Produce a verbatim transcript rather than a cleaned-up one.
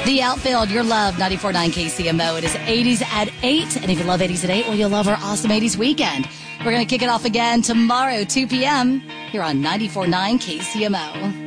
The Outfield, your love, ninety-four point nine K C M O. It is eighties at eight. And if you love eighties at eight, well, you'll love our awesome eighties weekend. We're going to kick it off again tomorrow, two p.m. here on ninety-four point nine K C M O.